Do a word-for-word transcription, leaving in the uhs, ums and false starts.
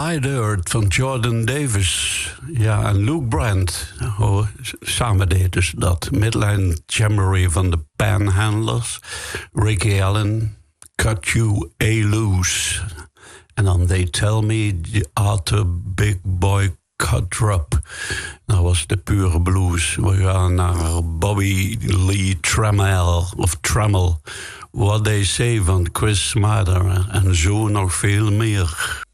By the Earth van Jordan Davis. Ja, en Luke Brand. Oh, samen deden ze dat. Midland Jamboree van de Panhandlers. Ricky Allen, Cut You A Loose. En dan They Tell Me, the Arthur Big Boy Cut Up. Dat was de pure blues. We gaan naar Bobby Lee Trammell, of Trammell. What They Say van Chris Snyder. En zo nog veel meer.